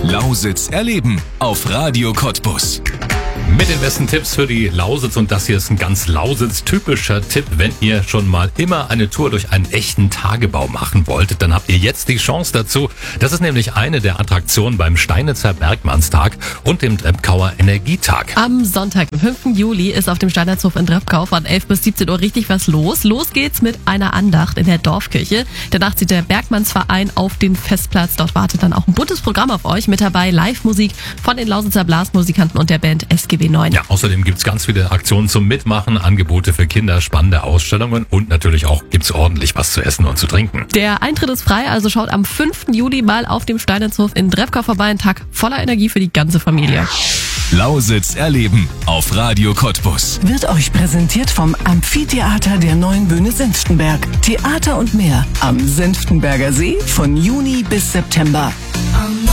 Lausitz erleben auf Radio Cottbus. Mit den besten Tipps für die Lausitz, und das hier ist ein ganz Lausitz-typischer Tipp. Wenn ihr schon mal immer eine Tour durch einen echten Tagebau machen wolltet, dann habt ihr jetzt die Chance dazu. Das ist nämlich eine der Attraktionen beim Steinitzer Bergmannstag und dem Drepkauer Energietag. Am Sonntag, dem 5. Juli, ist auf dem Steinherzhof in Drepkau von 11 bis 17 Uhr richtig was los. Los geht's mit einer Andacht in der Dorfkirche. Danach zieht der Bergmannsverein auf den Festplatz. Dort wartet dann auch ein buntes Programm auf euch. Mit dabei Live-Musik von den Lausitzer Blasmusikanten und der Band SGB 9. Ja, außerdem gibt's ganz viele Aktionen zum Mitmachen, Angebote für Kinder, spannende Ausstellungen und natürlich auch gibt's ordentlich was zu essen und zu trinken. Der Eintritt ist frei, also schaut am 5. Juli mal auf dem Steinherzhof in Drepkau vorbei. Ein Tag voller Energie für die ganze Familie. Lausitz erleben auf Radio Cottbus. Wird euch präsentiert vom Amphitheater der Neuen Bühne Senftenberg. Theater und mehr am Senftenberger See von Juni bis September.